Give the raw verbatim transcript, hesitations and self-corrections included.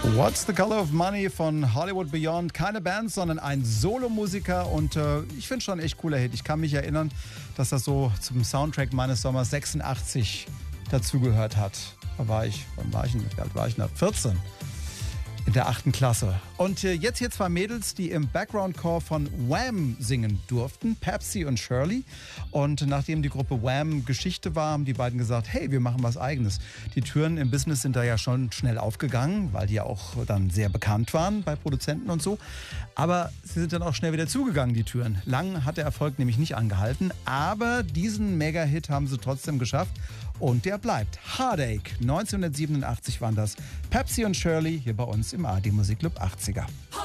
What's the Color of Money von Hollywood Beyond. Keine Band, sondern ein Solomusiker und äh, ich finde schon ein echt cooler Hit. Ich kann mich erinnern, dass das so zum Soundtrack meines Sommers sechsundachtzig dazugehört hat. Da war ich, wann war ich denn? Wie alt war ich noch? vierzehn. In der achten Klasse. Und äh, jetzt hier zwei Mädels, die im Background-Chor von Wham singen durften, Pepsi und Shirley. Und nachdem die Gruppe Wham Geschichte war, haben die beiden gesagt, hey, wir machen was Eigenes. Die Türen im Business sind da ja schon schnell aufgegangen, weil die ja auch dann sehr bekannt waren bei Produzenten und so. Aber sie sind dann auch schnell wieder zugegangen, die Türen. Lang hat der Erfolg nämlich nicht angehalten, aber diesen Mega-Hit haben sie trotzdem geschafft. Und der bleibt. Heartache. neunzehnhundertsiebenundachtzig waren das. Pepsi und Shirley hier bei uns im A R D Musikclub achtziger.